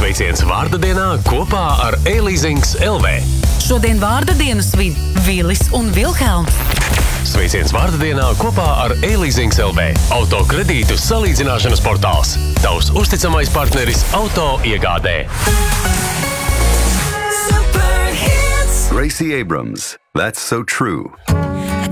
Sveiciens vārda dienā kopā ar E-Leasings LV. Šodien vārda dienu svin Vilis un Vilhelms. Sveiciens vārda dienā kopā ar E-Leasings LV. Auto kredītu salīdzināšanas portāls. Tavs uzticamais partneris auto iegādē. Gracie Abrams, That's So True.